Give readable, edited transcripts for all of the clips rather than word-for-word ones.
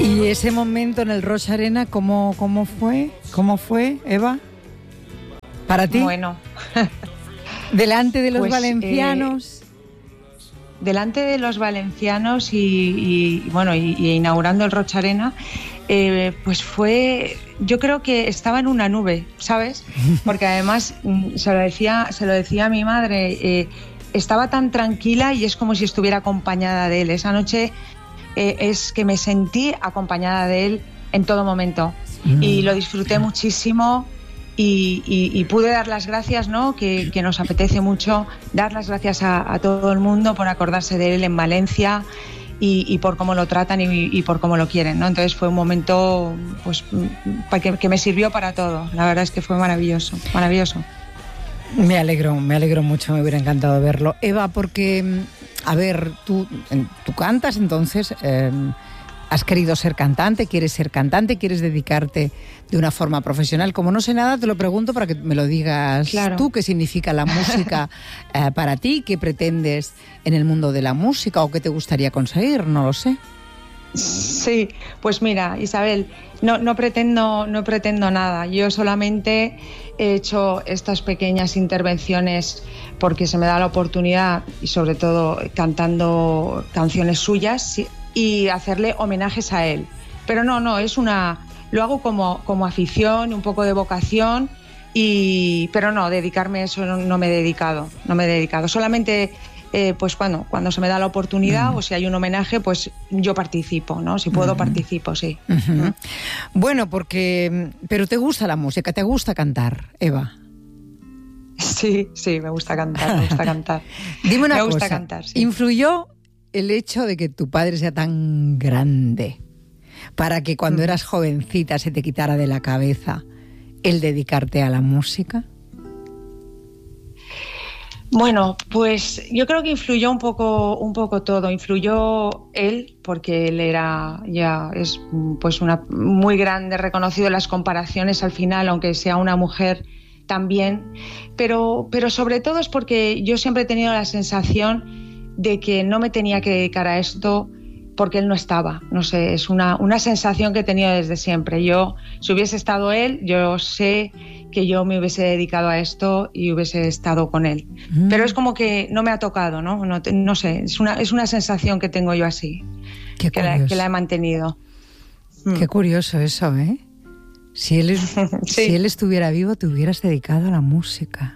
¿Y ese momento en el Rocha Arena, cómo fue? ¿Cómo fue, Eva? ¿Para ti? Bueno. Delante de los valencianos. Delante de los valencianos y inaugurando el Rocha Arena, pues fue, yo creo que estaba en una nube, ¿sabes? Porque además se lo decía a mi madre, estaba tan tranquila y es como si estuviera acompañada de él. Esa noche es que me sentí acompañada de él en todo momento y lo disfruté muchísimo. Y pude dar las gracias, ¿no? Que nos apetece mucho dar las gracias a todo el mundo por acordarse de él en Valencia y por cómo lo tratan y por cómo lo quieren, ¿no? Entonces fue un momento pues que me sirvió para todo. La verdad es que fue maravilloso, maravilloso. Me alegro mucho, me hubiera encantado verlo. Eva, porque, a ver, tú cantas, entonces... ¿Has querido ser cantante? ¿Quieres ser cantante? ¿Quieres dedicarte de una forma profesional? Como no sé nada, te lo pregunto para que me lo digas tú. ¿Qué significa la música para ti? ¿Qué pretendes en el mundo de la música o qué te gustaría conseguir? No lo sé. Sí, pues mira, Isabel, no pretendo nada. Yo solamente he hecho estas pequeñas intervenciones porque se me da la oportunidad y sobre todo cantando canciones suyas y hacerle homenajes a él. Pero no, lo hago como afición, un poco de vocación, pero no, dedicarme a eso no me he dedicado. Solamente, pues cuando se me da la oportunidad o si hay un homenaje, pues yo participo, ¿no? Si puedo, participo, sí. Bueno, pero ¿te gusta la música? ¿Te gusta cantar, Eva? Sí, me gusta cantar. Dime una cosa, me gusta cantar, sí. ¿Influyó el hecho de que tu padre sea tan grande para que cuando eras jovencita se te quitara de la cabeza el dedicarte a la música? Bueno, pues yo creo que influyó un poco todo. Influyó él, porque él es pues una muy grande, reconocido en las comparaciones al final, aunque sea una mujer también. Pero sobre todo es porque yo siempre he tenido la sensación de que no me tenía que dedicar a esto porque él no estaba. No sé, es una sensación que he tenido desde siempre. Si hubiese estado él, yo sé que yo me hubiese dedicado a esto y hubiese estado con él. Pero es como que no me ha tocado, ¿no? No sé, es una sensación que tengo yo así, que la he mantenido. Qué curioso eso, ¿eh? Si él estuviera vivo, te hubieras dedicado a la música.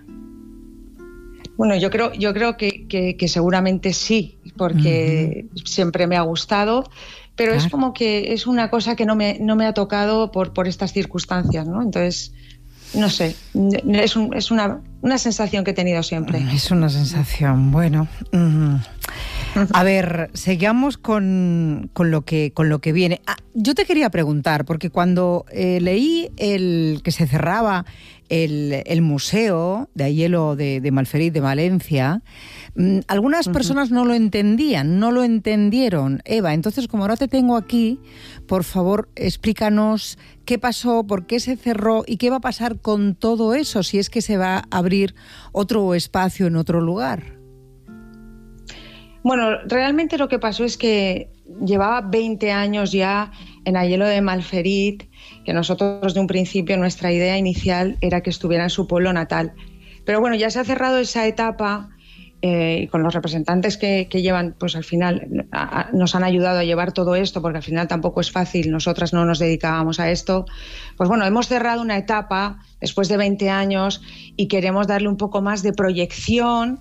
Bueno, yo creo que seguramente sí, porque siempre me ha gustado, pero claro, es como que es una cosa que no me ha tocado por estas circunstancias, ¿no? Entonces, no sé, es una sensación que he tenido siempre. Es una sensación, bueno. A ver, sigamos con lo que viene. Yo te quería preguntar, porque cuando leí que se cerraba el museo de Aielo de Malferit de Valencia, algunas personas no lo entendieron. Eva, entonces como ahora te tengo aquí, por favor explícanos qué pasó, por qué se cerró y qué va a pasar con todo eso, si es que se va a abrir otro espacio en otro lugar. Bueno, realmente lo que pasó es que llevaba 20 años ya en Aielo de Malferit, que nosotros de un principio nuestra idea inicial era que estuviera en su pueblo natal. Pero bueno, ya se ha cerrado esa etapa y con los representantes que llevan, pues al final nos han ayudado a llevar todo esto, porque al final tampoco es fácil, nosotras no nos dedicábamos a esto. Pues bueno, hemos cerrado una etapa después de 20 años y queremos darle un poco más de proyección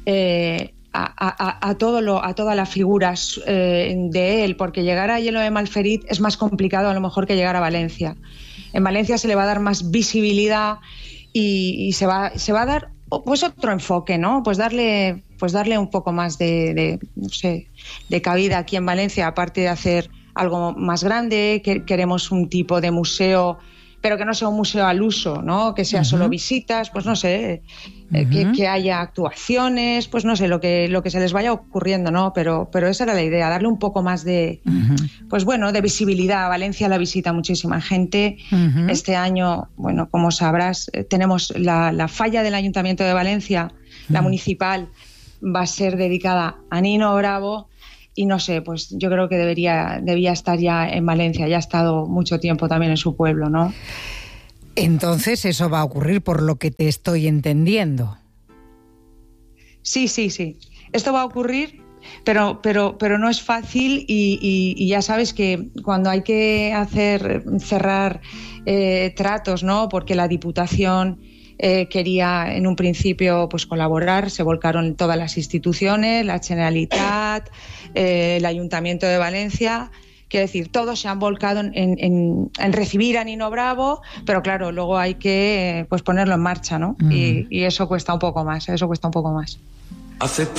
a todas las figuras de él, porque llegar a Aielo de Malferit es más complicado a lo mejor que llegar a Valencia. En Valencia se le va a dar más visibilidad y se va a dar pues otro enfoque, ¿no? Pues darle un poco más de cabida aquí en Valencia, aparte de hacer algo más grande, que queremos un tipo de museo, pero que no sea un museo al uso, ¿no? Que sea solo visitas, pues no sé, que haya actuaciones, pues no sé, lo que se les vaya ocurriendo, ¿no? Pero esa era la idea, darle un poco más de, pues bueno, de visibilidad. A Valencia la visita muchísima gente. Este año, bueno, como sabrás, tenemos la falla del Ayuntamiento de Valencia, la municipal, va a ser dedicada a Nino Bravo. y no sé, pues yo creo que debía estar ya en Valencia, ya ha estado mucho tiempo también en su pueblo, ¿no? Entonces eso va a ocurrir por lo que te estoy entendiendo. Sí. Esto va a ocurrir, pero no es fácil y ya sabes que cuando hay que cerrar tratos, ¿no? Porque la Diputación quería en un principio pues colaborar, se volcaron todas las instituciones, la Generalitat, el Ayuntamiento de Valencia. Quiero decir, todos se han volcado en recibir a Nino Bravo, pero claro, luego hay que pues ponerlo en marcha, ¿no? Y eso cuesta un poco más,